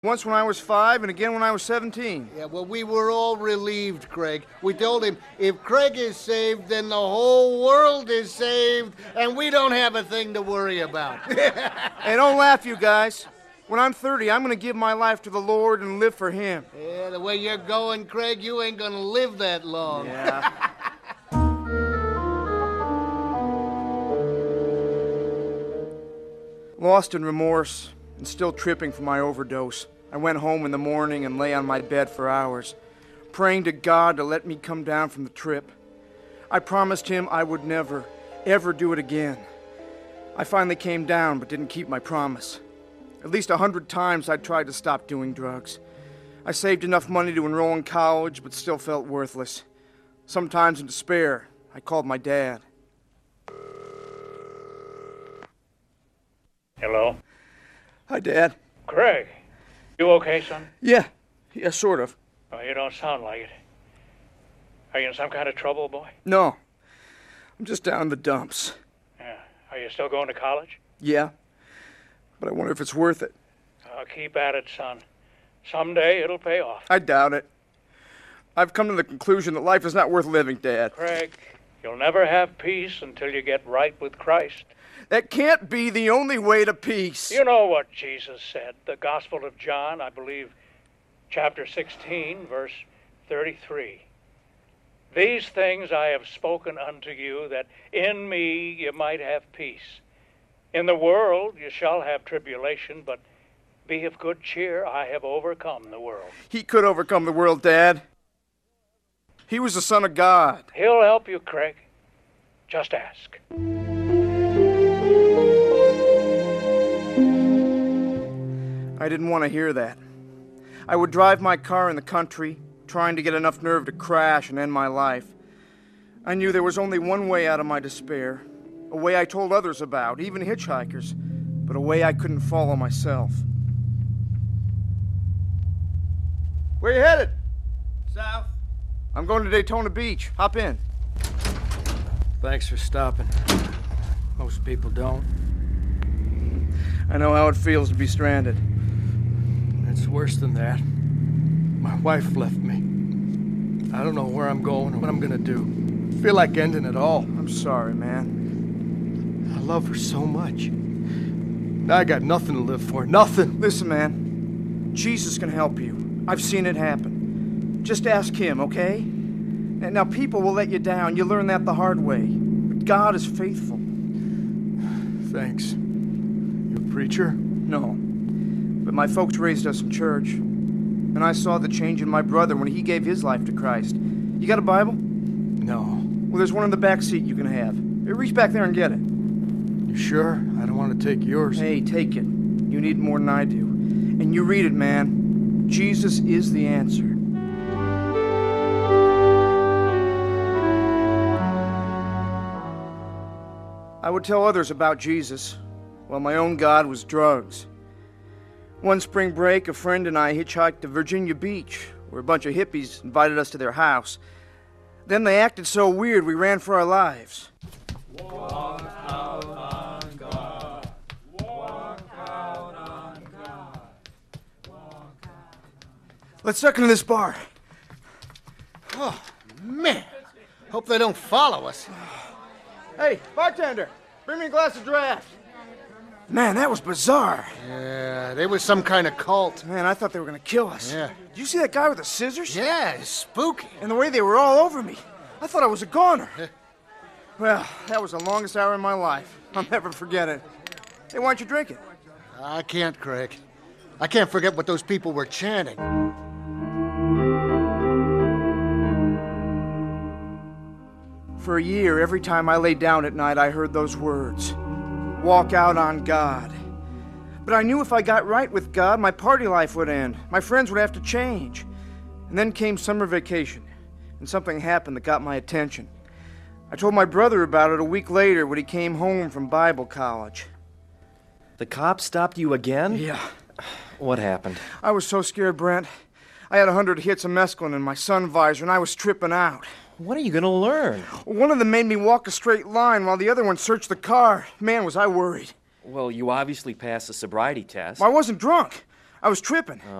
Once when I was 5 and again when I was 17. Yeah, well, we were all relieved, Craig. We told him, if Craig is saved, then the whole world is saved, and we don't have a thing to worry about. Hey, don't laugh, you guys. When I'm 30, I'm going to give my life to the Lord and live for Him. Yeah, the way you're going, Craig, you ain't going to live that long. Yeah. Lost in remorse and still tripping from my overdose, I went home in the morning and lay on my bed for hours, praying to God to let me come down from the trip. I promised Him I would never, ever do it again. I finally came down but didn't keep my promise. At least 100 times I tried to stop doing drugs. I saved enough money to enroll in college but still felt worthless. Sometimes in despair, I called my dad. Hello? Hi, Dad. Craig, you okay, son? Yeah, sort of. Oh, you don't sound like it. Are you in some kind of trouble, boy? No, I'm just down in the dumps. Yeah. Are you still going to college? Yeah, but I wonder if it's worth it. Keep at it, son. Someday it'll pay off. I doubt it. I've come to the conclusion that life is not worth living, Dad. Craig, you'll never have peace until you get right with Christ. That can't be the only way to peace. You know what Jesus said. The Gospel of John, I believe, chapter 16, verse 33. These things I have spoken unto you, that in me you might have peace. In the world you shall have tribulation, but be of good cheer. I have overcome the world. He could overcome the world, Dad. He was the Son of God. He'll help you, Craig. Just ask. I didn't want to hear that. I would drive my car in the country, trying to get enough nerve to crash and end my life. I knew there was only one way out of my despair, a way I told others about, even hitchhikers, but a way I couldn't follow myself. Where you headed? South. I'm going to Daytona Beach. Hop in. Thanks for stopping. Most people don't. I know how it feels to be stranded. It's worse than that. My wife left me. I don't know where I'm going or what I'm gonna do. I feel like ending it all. I'm sorry, man. I love her so much. Now I got nothing to live for. Nothing. Listen, man. Jesus can help you. I've seen it happen. Just ask Him, okay? Now, people will let you down. You learn that the hard way. But God is faithful. Thanks. You a preacher? No. But my folks raised us in church. And I saw the change in my brother when he gave his life to Christ. You got a Bible? No. Well, there's one in the back seat you can have. Reach back there and get it. You sure? I don't want to take yours. Hey, take it. You need it more than I do. And you read it, man. Jesus is the answer. I would tell others about Jesus, while my own God was drugs. One spring break, a friend and I hitchhiked to Virginia Beach, where a bunch of hippies invited us to their house. Then they acted so weird we ran for our lives. Walk out on God. Walk out on God. Walk out. Let's suck into this bar. Oh, man. Hope they don't follow us. Hey, bartender, bring me a glass of draft. Man, that was bizarre. Yeah, they was some kind of cult. Man, I thought they were going to kill us. Yeah. Did you see that guy with the scissors? Yeah, it's spooky. And the way they were all over me. I thought I was a goner. Well, that was the longest hour in my life. I'll never forget it. Hey, why don't you drink it? I can't, Craig. I can't forget what those people were chanting. For a year, every time I lay down at night, I heard those words. Walk out on God. But I knew if I got right with God, my party life would end. My friends would have to change. And then came summer vacation, and something happened that got my attention. I told my brother about it a week later when he came home from Bible college. The cops stopped you again? Yeah. What happened? I was so scared, Brent. I had 100 hits of mescaline in my sun visor, and I was tripping out. What are you going to learn? One of them made me walk a straight line while the other one searched the car. Man, was I worried. Well, you obviously passed the sobriety test. I wasn't drunk. I was tripping.